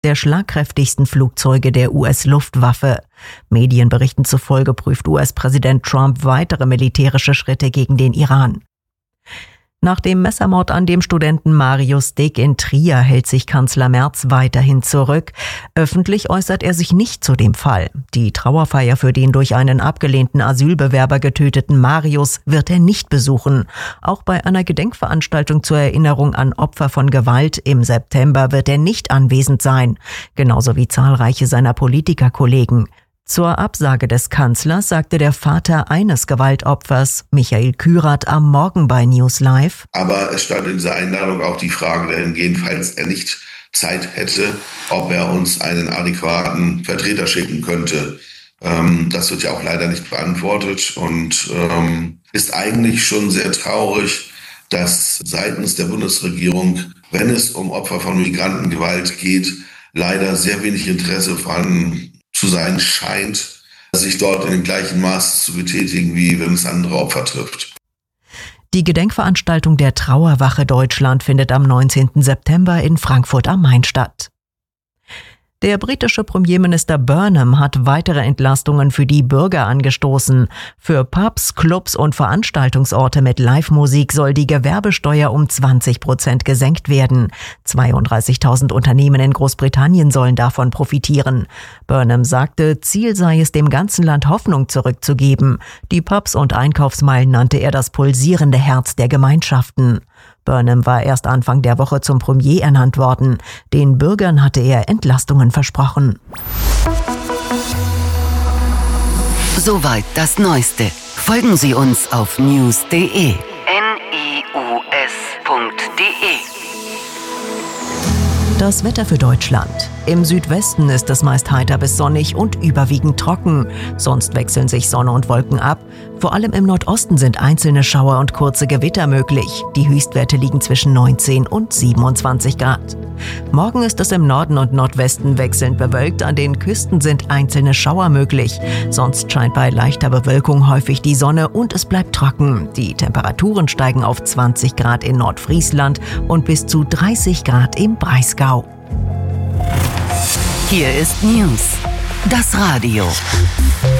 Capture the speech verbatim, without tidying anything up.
der schlagkräftigsten Flugzeuge der U S-Luftwaffe. Medienberichten zufolge prüft U S-Präsident Trump weitere militärische Schritte gegen den Iran. Nach dem Messermord an dem Studenten Marius Dick in Trier hält sich Kanzler Merz weiterhin zurück. Öffentlich äußert er sich nicht zu dem Fall. Die Trauerfeier für den durch einen abgelehnten Asylbewerber getöteten Marius wird er nicht besuchen. Auch bei einer Gedenkveranstaltung zur Erinnerung an Opfer von Gewalt im September wird er nicht anwesend sein, genauso wie zahlreiche seiner Politikerkollegen. Zur Absage des Kanzlers sagte der Vater eines Gewaltopfers, Michael Kürath, am Morgen bei News Live: Aber es stand in dieser Einladung auch die Frage dahingehend, falls er nicht Zeit hätte, ob er uns einen adäquaten Vertreter schicken könnte. Ähm, das wird ja auch leider nicht beantwortet und ähm, ist eigentlich schon sehr traurig, dass seitens der Bundesregierung, wenn es um Opfer von Migrantengewalt geht, leider sehr wenig Interesse vorhanden zu sein scheint, sich dort in dem gleichen Maß zu betätigen, wie wenn es andere Opfer trifft. Die Gedenkveranstaltung der Trauerwache Deutschland findet am neunzehnten September in Frankfurt am Main statt. Der britische Premierminister Burnham hat weitere Entlastungen für die Bürger angestoßen. Für Pubs, Clubs und Veranstaltungsorte mit Live-Musik soll die Gewerbesteuer um zwanzig Prozent gesenkt werden. zweiunddreißigtausend Unternehmen in Großbritannien sollen davon profitieren. Burnham sagte, Ziel sei es, dem ganzen Land Hoffnung zurückzugeben. Die Pubs und Einkaufsmeilen nannte er das pulsierende Herz der Gemeinschaften. Burnham war erst Anfang der Woche zum Premier ernannt worden. Den Bürgern hatte er Entlastungen versprochen. Soweit das Neueste. Folgen Sie uns auf news punkt de. N I U S punkt de. Das Wetter für Deutschland. Im Südwesten ist es meist heiter bis sonnig und überwiegend trocken. Sonst wechseln sich Sonne und Wolken ab. Vor allem im Nordosten sind einzelne Schauer und kurze Gewitter möglich. Die Höchstwerte liegen zwischen neunzehn und siebenundzwanzig Grad. Morgen ist es im Norden und Nordwesten wechselnd bewölkt. An den Küsten sind einzelne Schauer möglich. Sonst scheint bei leichter Bewölkung häufig die Sonne und es bleibt trocken. Die Temperaturen steigen auf zwanzig Grad in Nordfriesland und bis zu dreißig Grad im Breisgau. Hier ist News, das Radio.